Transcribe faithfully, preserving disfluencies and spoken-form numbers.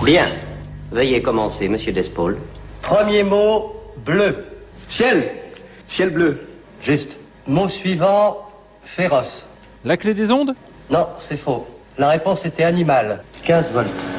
Bien. Veuillez commencer, monsieur Despaul. Premier mot, bleu. Ciel. Ciel bleu. Juste. Mot suivant, féroce. La clé des ondes ? Non, c'est faux. La réponse était animal. quinze volts.